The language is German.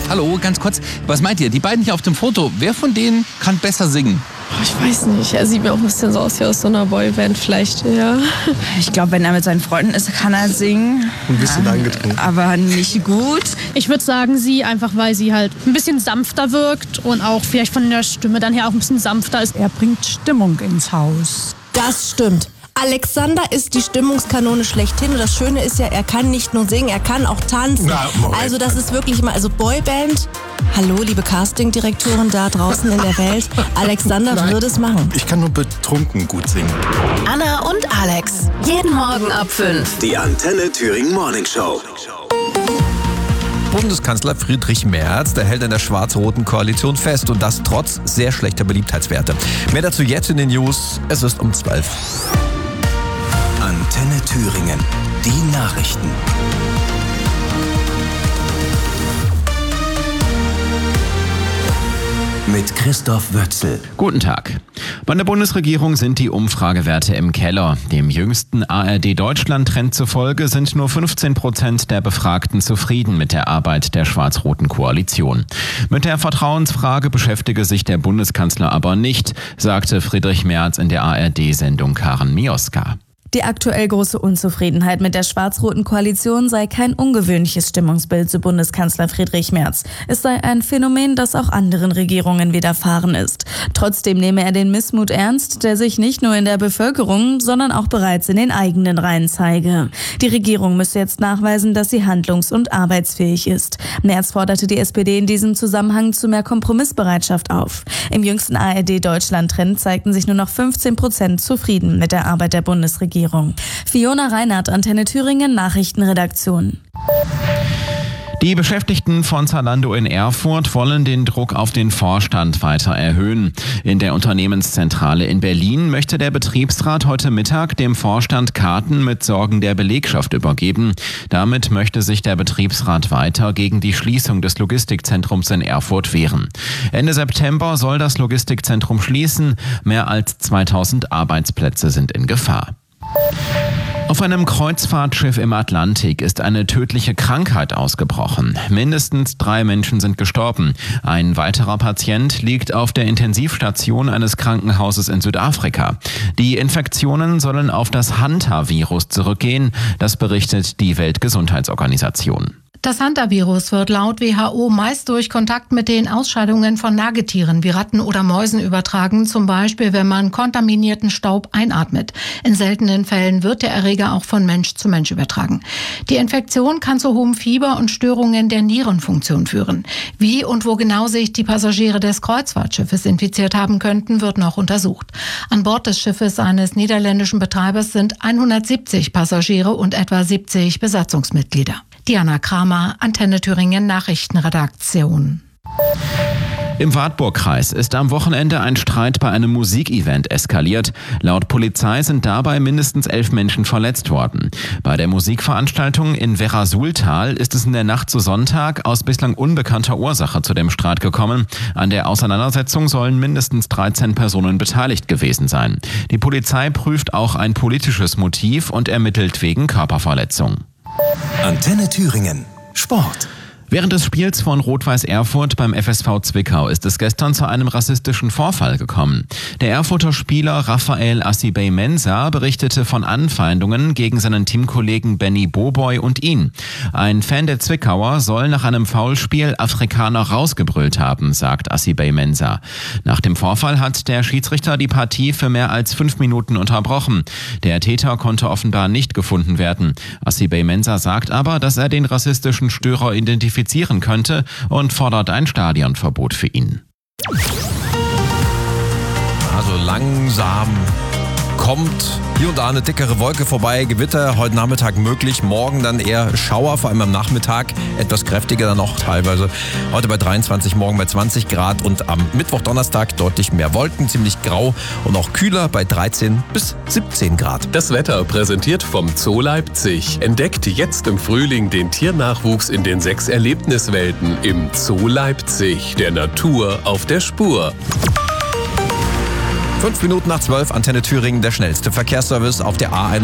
Hallo, ganz kurz. Was meint ihr? Die beiden hier auf dem Foto, wer von denen kann besser singen? Ich weiß nicht. Er sieht mir auch ein bisschen so aus wie aus so einer Boyband vielleicht, ja. Ich glaube, wenn er mit seinen Freunden ist, kann er singen. Ein bisschen angetrunken. Aber nicht gut. Ich würde sagen, sie, einfach weil sie halt ein bisschen sanfter wirkt und auch vielleicht von der Stimme dann her auch ein bisschen sanfter ist. Er bringt Stimmung ins Haus. Das stimmt. Alexander ist die Stimmungskanone schlechthin. Und das Schöne ist ja, er kann nicht nur singen, er kann auch tanzen. Na, also das ist wirklich mal, also Boyband. Hallo, liebe Castingdirektoren da draußen in der Welt. Alexander würde es machen. Ich kann nur betrunken gut singen. Anna und Alex. Jeden Morgen ab 5. Die Antenne Thüringen Morning Show. Bundeskanzler Friedrich Merz, der hält in der schwarz-roten Koalition fest und das trotz sehr schlechter Beliebtheitswerte. Mehr dazu jetzt in den News. Es ist um 12. Antenne Thüringen. Die Nachrichten. Mit Christoph Wötzel. Guten Tag. Bei der Bundesregierung sind die Umfragewerte im Keller. Dem jüngsten ARD-Deutschland-Trend zufolge sind nur 15% der Befragten zufrieden mit der Arbeit der schwarz-roten Koalition. Mit der Vertrauensfrage beschäftige sich der Bundeskanzler aber nicht, sagte Friedrich Merz in der ARD-Sendung Karen Mioska. Die aktuell große Unzufriedenheit mit der schwarz-roten Koalition sei kein ungewöhnliches Stimmungsbild zu Bundeskanzler Friedrich Merz. Es sei ein Phänomen, das auch anderen Regierungen widerfahren ist. Trotzdem nehme er den Missmut ernst, der sich nicht nur in der Bevölkerung, sondern auch bereits in den eigenen Reihen zeige. Die Regierung müsse jetzt nachweisen, dass sie handlungs- und arbeitsfähig ist. Merz forderte die SPD in diesem Zusammenhang zu mehr Kompromissbereitschaft auf. Im jüngsten ARD-Deutschland-Trend zeigten sich nur noch 15% zufrieden mit der Arbeit der Bundesregierung. Fiona Reinhardt, Antenne Thüringen, Nachrichtenredaktion. Die Beschäftigten von Zalando in Erfurt wollen den Druck auf den Vorstand weiter erhöhen. In der Unternehmenszentrale in Berlin möchte der Betriebsrat heute Mittag dem Vorstand Karten mit Sorgen der Belegschaft übergeben. Damit möchte sich der Betriebsrat weiter gegen die Schließung des Logistikzentrums in Erfurt wehren. Ende September soll das Logistikzentrum schließen. Mehr als 2000 Arbeitsplätze sind in Gefahr. Auf einem Kreuzfahrtschiff im Atlantik ist eine tödliche Krankheit ausgebrochen. Mindestens 3 Menschen sind gestorben. Ein weiterer Patient liegt auf der Intensivstation eines Krankenhauses in Südafrika. Die Infektionen sollen auf das Hanta-Virus zurückgehen, das berichtet die Weltgesundheitsorganisation. Das Hanta-Virus wird laut WHO meist durch Kontakt mit den Ausscheidungen von Nagetieren wie Ratten oder Mäusen übertragen, zum Beispiel wenn man kontaminierten Staub einatmet. In seltenen Fällen wird der Erreger auch von Mensch zu Mensch übertragen. Die Infektion kann zu hohem Fieber und Störungen der Nierenfunktion führen. Wie und wo genau sich die Passagiere des Kreuzfahrtschiffes infiziert haben könnten, wird noch untersucht. An Bord des Schiffes eines niederländischen Betreibers sind 170 Passagiere und etwa 70 Besatzungsmitglieder. Diana Kramer, Antenne Thüringen Nachrichtenredaktion. Im Wartburgkreis ist am Wochenende ein Streit bei einem Musikevent eskaliert. Laut Polizei sind dabei mindestens 11 Menschen verletzt worden. Bei der Musikveranstaltung in Werra-Suhltal ist es in der Nacht zu Sonntag aus bislang unbekannter Ursache zu dem Streit gekommen. An der Auseinandersetzung sollen mindestens 13 Personen beteiligt gewesen sein. Die Polizei prüft auch ein politisches Motiv und ermittelt wegen Körperverletzung. Antenne Thüringen. Sport. Während des Spiels von Rot-Weiß Erfurt beim FSV Zwickau ist es gestern zu einem rassistischen Vorfall gekommen. Der Erfurter Spieler Raphael Assibey-Mensah berichtete von Anfeindungen gegen seinen Teamkollegen Benny Boboy und ihn. Ein Fan der Zwickauer soll nach einem Foulspiel Afrikaner rausgebrüllt haben, sagt Assibey-Mensah. Nach dem Vorfall hat der Schiedsrichter die Partie für mehr als 5 Minuten unterbrochen. Der Täter konnte offenbar nicht gefunden werden. Assibey-Mensah sagt aber, dass er den rassistischen Störer identifizieren könnte und fordert ein Stadionverbot für ihn. Also langsam kommt hier und da eine dickere Wolke vorbei. Gewitter heute Nachmittag möglich, morgen dann eher Schauer, vor allem am Nachmittag. Etwas kräftiger dann auch teilweise. Heute bei 23, morgen bei 20 Grad und am Mittwoch, Donnerstag deutlich mehr Wolken, ziemlich grau und auch kühler bei 13 bis 17 Grad. Das Wetter präsentiert vom Zoo Leipzig. Entdeckt jetzt im Frühling den Tiernachwuchs in den 6 Erlebniswelten im Zoo Leipzig. Der Natur auf der Spur. 5 Minuten nach 12, Antenne Thüringen, der schnellste Verkehrsservice auf der A1.